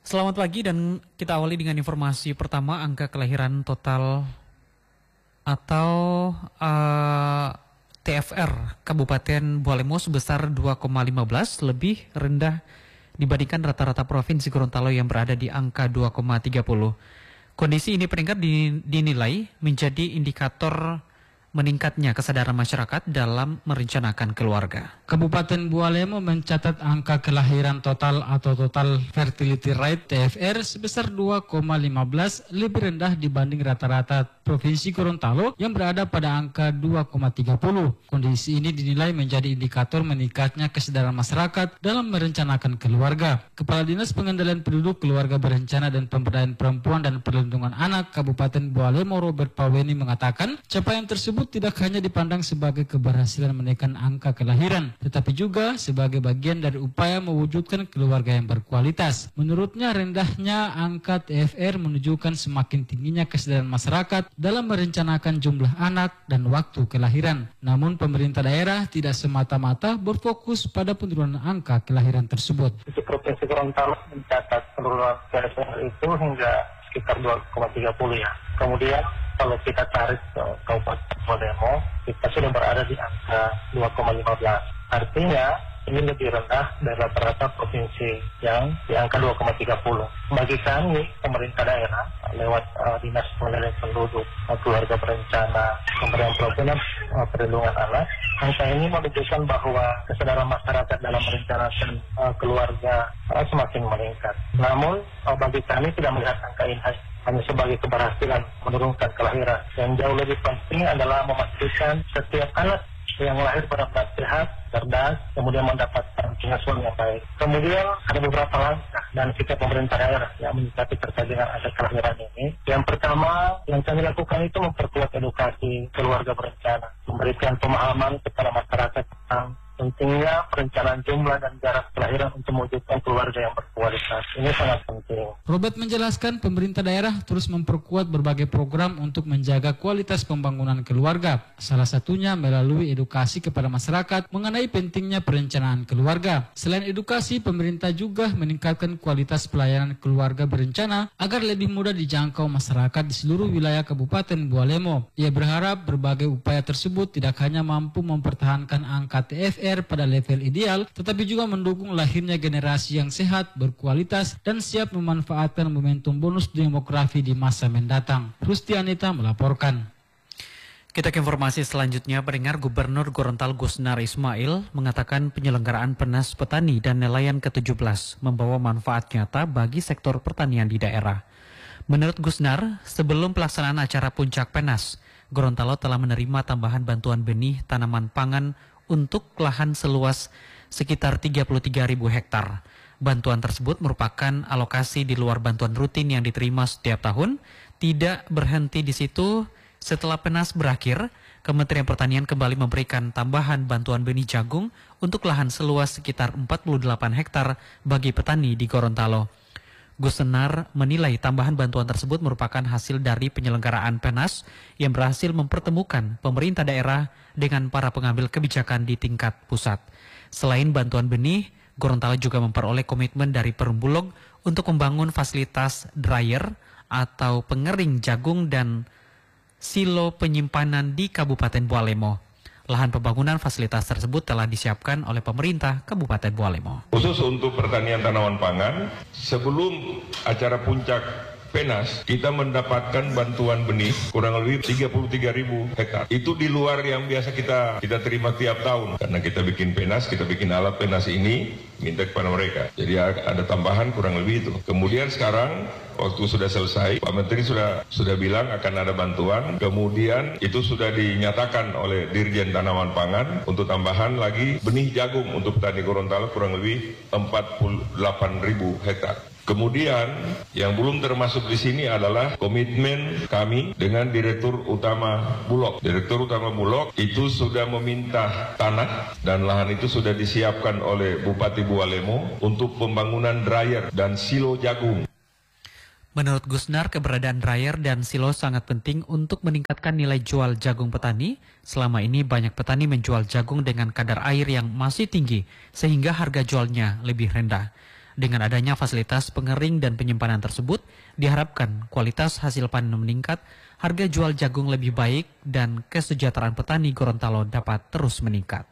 Selamat pagi dan kita awali dengan informasi pertama, angka kelahiran total atau TFR Kabupaten Bualemo sebesar 2,15 lebih rendah dibandingkan rata-rata Provinsi Gorontalo yang berada di angka 2,30. Kondisi ini dinilai menjadi indikator meningkatnya kesadaran masyarakat dalam merencanakan keluarga. Kabupaten Bualemo mencatat angka kelahiran total atau total fertility rate TFR sebesar 2,15 lebih rendah dibanding rata-rata Provinsi Gorontalo yang berada pada angka 2,30. Kondisi ini dinilai menjadi indikator meningkatnya kesadaran masyarakat dalam merencanakan keluarga. Kepala Dinas Pengendalian Penduduk, Keluarga Berencana dan Pemberdayaan Perempuan dan Perlindungan Anak Kabupaten Bualemo Robert Paweni mengatakan capaian tersebut tidak hanya dipandang sebagai keberhasilan menaikkan angka kelahiran, tetapi juga sebagai bagian dari upaya mewujudkan keluarga yang berkualitas. Menurutnya, rendahnya angka TFR menunjukkan semakin tingginya kesadaran masyarakat dalam merencanakan jumlah anak dan waktu kelahiran. Namun pemerintah daerah tidak semata-mata berfokus pada penurunan angka kelahiran tersebut. Di Provinsi Gorontalo mencatat penurunan TFR itu hingga sekitar 2,30 ya. Kemudian kalau kita tarik ke Kabupaten Bualemo, kita sudah berada di angka 2,15. Artinya ini lebih rendah dari rata-rata provinsi yang di angka 2,30. Bagi kami, pemerintah daerah, lewat Dinas Pengendalian Penduduk, Keluarga Berencana, Pemberdayaan Perempuan dan Perlindungan Anak, angka ini menunjukkan bahwa kesadaran masyarakat dalam merencanakan keluarga semakin meningkat. Namun, bagi kami tidak melihat angka ini hanya sebagai keberhasilan menurunkan kelahiran. Yang jauh lebih penting adalah memastikan setiap anak yang lahir benar-benar sehat, cerdas, kemudian mendapatkan pengasuhan yang baik. Kemudian ada beberapa langkah dan sikap pemerintah daerah yang menyikapi terkait dengan angka kelahiran ini. Yang pertama yang kami lakukan itu memperkuat edukasi keluarga berencana, memberikan pemahaman kepada masyarakat tentang pentingnya perencanaan jumlah dan jarak kelahiran untuk mewujudkan keluarga yang berkualitas. Ini sangat penting. Robert menjelaskan pemerintah daerah terus memperkuat berbagai program untuk menjaga kualitas pembangunan keluarga. Salah satunya melalui edukasi kepada masyarakat mengenai pentingnya perencanaan keluarga. Selain edukasi, pemerintah juga meningkatkan kualitas pelayanan keluarga berencana agar lebih mudah dijangkau masyarakat di seluruh wilayah Kabupaten Bualemo. Ia berharap berbagai upaya tersebut tidak hanya mampu mempertahankan angka TFR pada level ideal, tetapi juga mendukung lahirnya generasi yang sehat, berkualitas, dan siap memanfaatkan momentum bonus demografi di masa mendatang. Rustianita melaporkan. Kita ke informasi selanjutnya. Pendengar, Gubernur Gorontalo Gusnar Ismail mengatakan penyelenggaraan Penas Petani dan Nelayan ke-17 membawa manfaat nyata bagi sektor pertanian di daerah. Menurut Gusnar, sebelum pelaksanaan acara Puncak Penas, Gorontalo telah menerima tambahan bantuan benih tanaman pangan untuk lahan seluas sekitar 33.000 hektar. Bantuan tersebut merupakan alokasi di luar bantuan rutin yang diterima setiap tahun. Tidak berhenti di situ, setelah Penas berakhir, Kementerian Pertanian kembali memberikan tambahan bantuan benih jagung untuk lahan seluas sekitar 48 hektar bagi petani di Gorontalo. Gusnar menilai tambahan bantuan tersebut merupakan hasil dari penyelenggaraan Penas yang berhasil mempertemukan pemerintah daerah dengan para pengambil kebijakan di tingkat pusat. Selain bantuan benih, Gorontalo juga memperoleh komitmen dari Perum Bulog untuk membangun fasilitas dryer atau pengering jagung dan silo penyimpanan di Kabupaten Bualemo. Lahan pembangunan fasilitas tersebut telah disiapkan oleh pemerintah Kabupaten Bualemo. Khusus untuk pertanian tanaman pangan, sebelum acara Puncak Penas, kita mendapatkan bantuan benih kurang lebih 33.000 hektar. Itu di luar yang biasa kita terima tiap tahun. Karena kita bikin Penas, kita bikin alat Penas ini, minta kepada mereka. Jadi ada tambahan kurang lebih itu. Kemudian sekarang, waktu sudah selesai, Pak Menteri sudah bilang akan ada bantuan. Kemudian itu sudah dinyatakan oleh Dirjen Tanaman Pangan untuk tambahan lagi benih jagung untuk petani Gorontalo kurang lebih 48.000 hektar. Kemudian yang belum termasuk di sini adalah komitmen kami dengan Direktur Utama Bulog. Direktur Utama Bulog itu sudah meminta tanah dan lahan itu sudah disiapkan oleh Bupati Bualemo untuk pembangunan dryer dan silo jagung. Menurut Gusnar, keberadaan dryer dan silo sangat penting untuk meningkatkan nilai jual jagung petani. Selama ini banyak petani menjual jagung dengan kadar air yang masih tinggi sehingga harga jualnya lebih rendah. Dengan adanya fasilitas pengering dan penyimpanan tersebut, diharapkan kualitas hasil panen meningkat, harga jual jagung lebih baik, dan kesejahteraan petani Gorontalo dapat terus meningkat.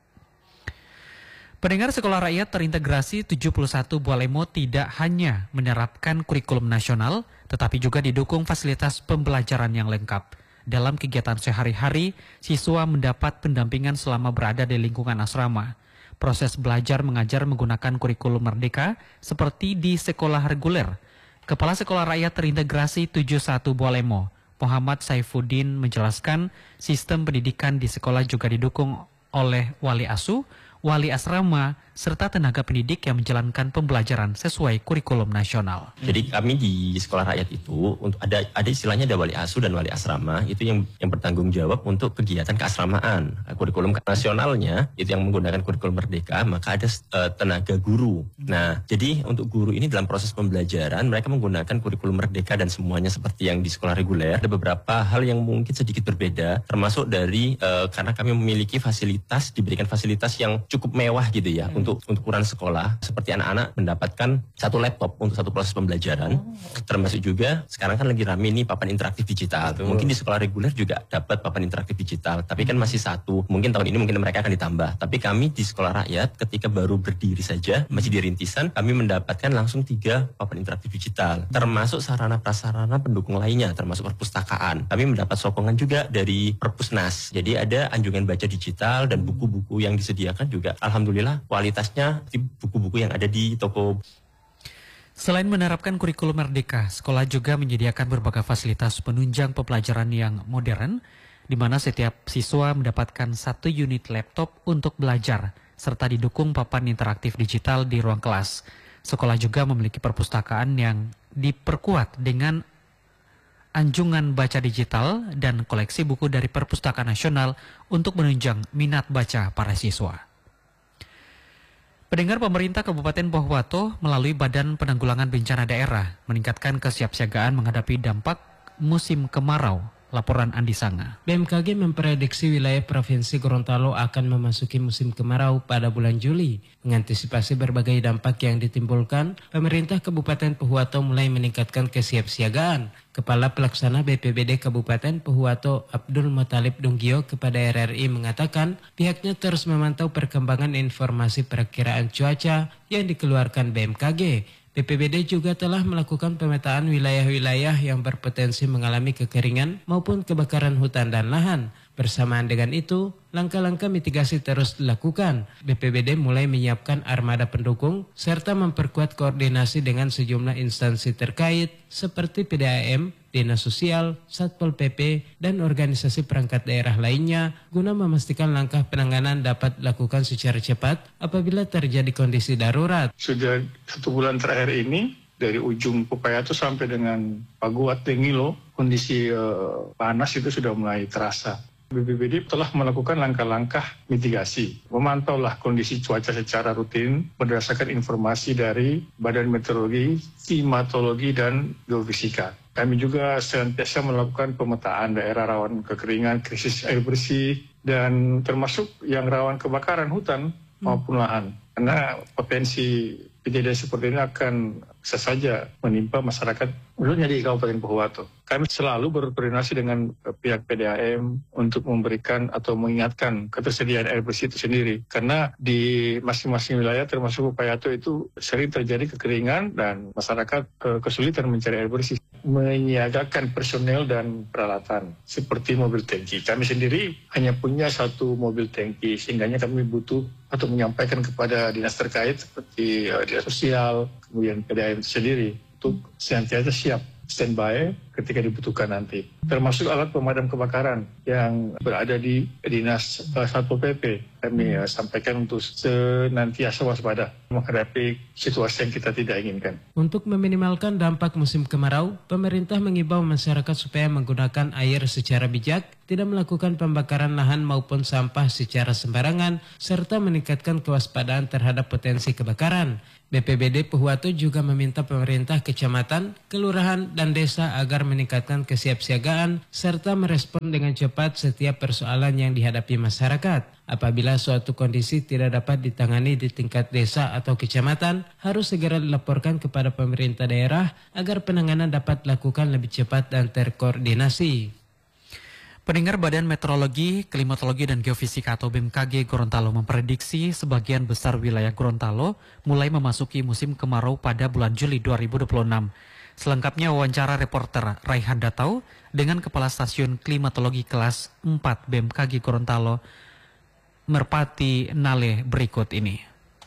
Pendengar, Sekolah Rakyat Terintegrasi 71 Bualemo tidak hanya menerapkan kurikulum nasional, tetapi juga didukung fasilitas pembelajaran yang lengkap. Dalam kegiatan sehari-hari, siswa mendapat pendampingan selama berada di lingkungan asrama. Proses belajar mengajar menggunakan kurikulum merdeka seperti di sekolah reguler. Kepala Sekolah Rakyat Terintegrasi 71 Bualemo, Muhammad Saifuddin, menjelaskan sistem pendidikan di sekolah juga didukung oleh wali asuh, wali asrama, serta tenaga pendidik yang menjalankan pembelajaran sesuai kurikulum nasional. Jadi kami di sekolah rakyat itu untuk ada istilahnya ada wali asuh dan wali asrama, itu yang bertanggung jawab untuk kegiatan keasramaan. Kurikulum nasionalnya itu yang menggunakan kurikulum merdeka, maka ada tenaga guru. Nah, jadi untuk guru ini dalam proses pembelajaran mereka menggunakan kurikulum merdeka dan semuanya seperti yang di sekolah reguler. Ada beberapa hal yang mungkin sedikit berbeda, termasuk dari karena kami memiliki diberikan fasilitas yang cukup mewah gitu ya. Untuk ukuran sekolah, seperti anak-anak mendapatkan satu laptop untuk satu proses pembelajaran, termasuk juga sekarang kan lagi rame nih papan interaktif digital. Mungkin di sekolah reguler juga dapat papan interaktif digital, tapi kan masih satu. Mungkin tahun ini mungkin mereka akan ditambah. Tapi kami di sekolah rakyat ketika baru berdiri saja, masih di rintisan, kami mendapatkan langsung 3 papan interaktif digital, termasuk sarana prasarana pendukung lainnya, termasuk perpustakaan. Kami mendapat sokongan juga dari Perpusnas. Jadi ada anjungan baca digital dan buku-buku yang disediakan juga, alhamdulillah kualitasnya buku-buku yang ada di toko. Selain menerapkan kurikulum merdeka, sekolah juga menyediakan berbagai fasilitas penunjang pembelajaran yang modern, di mana setiap siswa mendapatkan 1 unit laptop untuk belajar, serta didukung papan interaktif digital di ruang kelas. Sekolah juga memiliki perpustakaan yang diperkuat dengan anjungan baca digital dan koleksi buku dari Perpustakaan Nasional untuk menunjang minat baca para siswa. Pendengar, pemerintah Kabupaten Pohuwato melalui Badan Penanggulangan Bencana Daerah meningkatkan kesiapsiagaan menghadapi dampak musim kemarau. Laporan Andi Sanga. BMKG memprediksi wilayah Provinsi Gorontalo akan memasuki musim kemarau pada bulan Juli. Mengantisipasi berbagai dampak yang ditimbulkan, pemerintah Kabupaten Pohuwato mulai meningkatkan kesiapsiagaan. Kepala Pelaksana BPBD Kabupaten Pohuwato Abdul Muthalib Dunggio kepada RRI mengatakan pihaknya terus memantau perkembangan informasi perakiraan cuaca yang dikeluarkan BMKG. BPBD juga telah melakukan pemetaan wilayah-wilayah yang berpotensi mengalami kekeringan maupun kebakaran hutan dan lahan. Bersamaan dengan itu, langkah-langkah mitigasi terus dilakukan. BPBD mulai menyiapkan armada pendukung serta memperkuat koordinasi dengan sejumlah instansi terkait seperti PDAM, Dinas Sosial, Satpol PP, dan organisasi perangkat daerah lainnya guna memastikan langkah penanganan dapat dilakukan secara cepat apabila terjadi kondisi darurat. Sudah 1 bulan terakhir ini, dari ujung Popayato sampai dengan Paguat Tengilo, kondisi panas itu sudah mulai terasa. BPBD telah melakukan langkah-langkah mitigasi, memantaulah kondisi cuaca secara rutin berdasarkan informasi dari Badan Meteorologi, Klimatologi, dan Geofisika. Kami juga senantiasa melakukan pemetaan daerah rawan kekeringan, krisis air bersih, dan termasuk yang rawan kebakaran hutan maupun lahan. Karena potensi kejadian seperti ini akan bisa saja menimpa masyarakat, khususnya di Kabupaten Pohuwato. Kami selalu berkoordinasi dengan pihak PDAM untuk memberikan atau mengingatkan ketersediaan air bersih itu sendiri. Karena di masing-masing wilayah termasuk Popayato itu sering terjadi kekeringan dan masyarakat kesulitan mencari air bersih. Menyiagakan personel dan peralatan seperti mobil tangki. Kami sendiri hanya punya 1 mobil tangki, sehingga kami butuh atau menyampaikan kepada dinas terkait seperti Dinas Sosial, kemudian PDAM sendiri untuk senantiasa siap standby ketika dibutuhkan nanti. Termasuk alat pemadam kebakaran yang berada di Dinas Satpol PP. Kami sampaikan untuk senantiasa waspada menghadapi situasi yang kita tidak inginkan. Untuk meminimalkan dampak musim kemarau, pemerintah mengimbau masyarakat supaya menggunakan air secara bijak, tidak melakukan pembakaran lahan maupun sampah secara sembarangan, serta meningkatkan kewaspadaan terhadap potensi kebakaran. BPBD Pohuwato juga meminta pemerintah kecamatan, kelurahan, dan desa agar agar meningkatkan kesiapsiagaan serta merespon dengan cepat setiap persoalan yang dihadapi masyarakat. Apabila suatu kondisi tidak dapat ditangani di tingkat desa atau kecamatan, harus segera dilaporkan kepada pemerintah daerah agar penanganan dapat dilakukan lebih cepat dan terkoordinasi. Pendengar, Badan Meteorologi, Klimatologi dan Geofisika atau BMKG Gorontalo memprediksi sebagian besar wilayah Gorontalo mulai memasuki musim kemarau pada bulan Juli 2026. Selengkapnya wawancara reporter Raihan Datau dengan Kepala Stasiun Klimatologi kelas 4 BMKG Gorontalo, Merpati Nale berikut ini.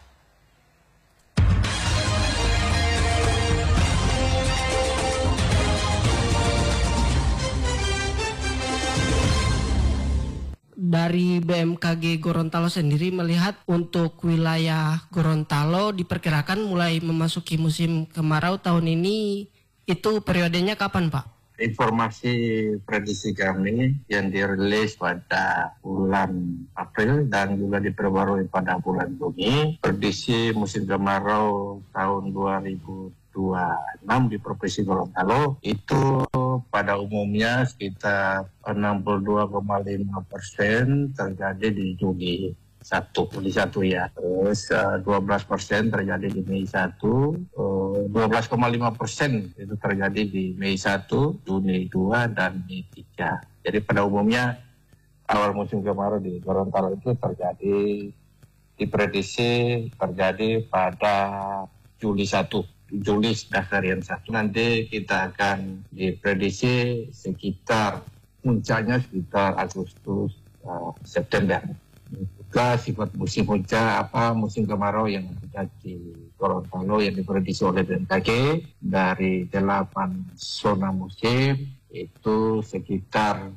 Dari BMKG Gorontalo sendiri melihat untuk wilayah Gorontalo diperkirakan mulai memasuki musim kemarau tahun ini, itu periodenya kapan, Pak? Informasi prediksi kami yang dirilis pada bulan April dan juga diperbarui pada bulan Juni, prediksi musim kemarau tahun 2026 di Provinsi Gorontalo itu pada umumnya sekitar 62,5% terjadi di Juli 1 ya. Terus 12% terjadi di Mei 1, 12,5% itu terjadi di Mei 1, Juni 2, dan Mei 3. Jadi pada umumnya awal musim kemarau di Gorontalo itu diprediksi terjadi pada Juli 1. Juli dasarian 1. Nanti kita akan diprediksi puncaknya sekitar Agustus September. Juga sifat musim musim kemarau yang ada di Gorontalo yang diprediksi oleh BMKG dari 8 zona musim itu sekitar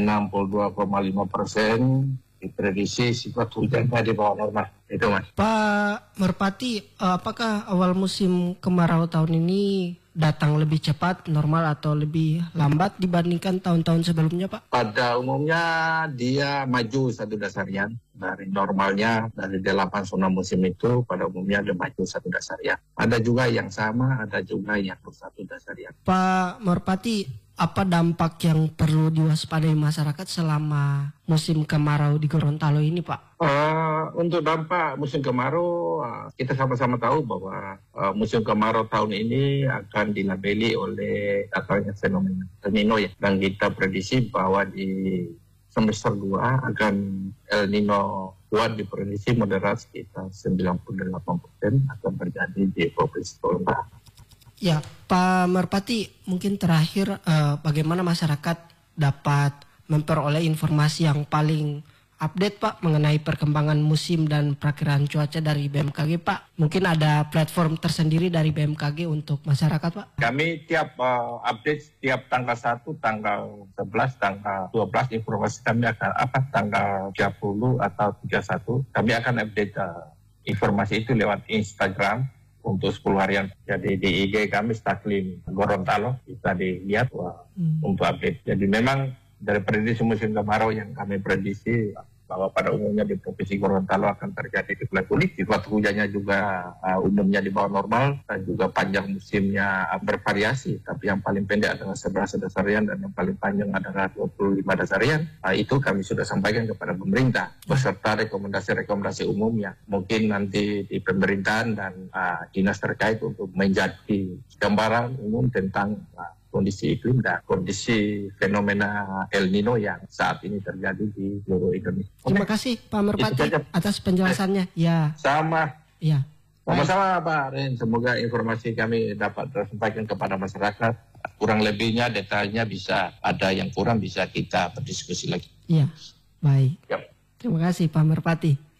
62,5% diprediksi sifat hujannya di bawah normal. Itu, Mas. Pak Merpati, apakah awal musim kemarau tahun ini datang lebih cepat, normal, atau lebih lambat dibandingkan tahun-tahun sebelumnya, Pak? Pada umumnya dia maju satu dasarian dari normalnya, dari 8 zona musim itu pada umumnya dia maju satu dasarian. Ada juga yang sama, ada juga yang satu dasarian. Pak Merpati, apa dampak yang perlu diwaspadai masyarakat selama musim kemarau di Gorontalo ini, Pak? Untuk dampak musim kemarau, kita sama-sama tahu bahwa musim kemarau tahun ini akan dilabeli oleh datangnya fenomena El Nino ya. Dan kita prediksi bahwa di semester 2 akan El Nino kuat diprediksi moderat sekitar 98% akan terjadi di Provinsi Gorontalo. Ya, Pak Merpati, mungkin terakhir bagaimana masyarakat dapat memperoleh informasi yang paling update, Pak, mengenai perkembangan musim dan perakiraan cuaca dari BMKG, Pak? Mungkin ada platform tersendiri dari BMKG untuk masyarakat, Pak? Kami tiap update setiap tanggal 1, tanggal 11, tanggal 12 informasi kami akan tanggal 30 atau 31. Kami akan update informasi itu lewat Instagram untuk 10 harian. Jadi di IG kami Staklim Gorontalo bisa dilihat untuk update. Jadi memang dari prediksi musim kemarau yang kami prediksi bahwa pada umumnya di Provinsi Gorontalo akan terjadi di bulan Juli. Sifat hujannya juga umumnya di bawah normal dan juga panjang musimnya bervariasi. Tapi yang paling pendek adalah 11 dasarian dan yang paling panjang adalah 25 dasarian. Itu kami sudah sampaikan kepada pemerintah beserta rekomendasi-rekomendasi umumnya. Mungkin nanti di pemerintahan dan dinas terkait untuk menjadi gambaran umum tentang kondisi iklim dan kondisi fenomena El Nino yang saat ini terjadi di seluruh Indonesia. Terima kasih Pak Merpati atas penjelasannya. Ya. Sama. Ya. Sama-sama Pak Ren. Semoga informasi kami dapat tersampaikan kepada masyarakat. Kurang lebihnya detailnya bisa ada yang kurang bisa kita berdiskusi lagi. Iya. Baik. Yep. Terima kasih Pak Merpati.